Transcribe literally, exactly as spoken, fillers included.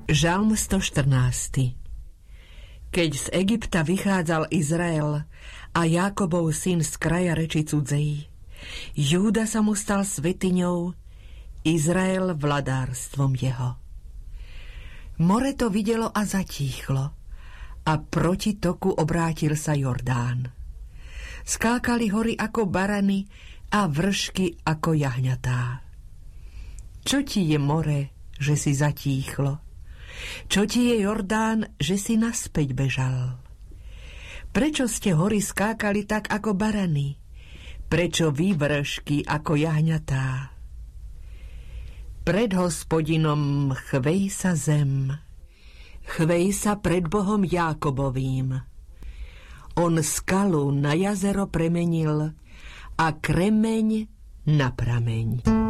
Žalm sto štrnásty. Keď z Egypta vychádzal Izrael a Jákobov syn z kraja reči cudzej, Júda sa mu stal svätyňou, Izrael vladárstvom jeho. More to videlo a zatíchlo a proti toku obrátil sa Jordán. Skákali hory ako barany a vršky ako jahňatá. Čo ti je more, že si zatíchlo? Čo ti je Jordán, že si naspäť bežal? Prečo ste hory skákali tak ako barany? Prečo vy vršky ako jahňatá? Pred Hospodinom chvej sa zem, chvej sa pred Bohom Jákobovým. On skalu na jazero premenil a kremeň na prameň.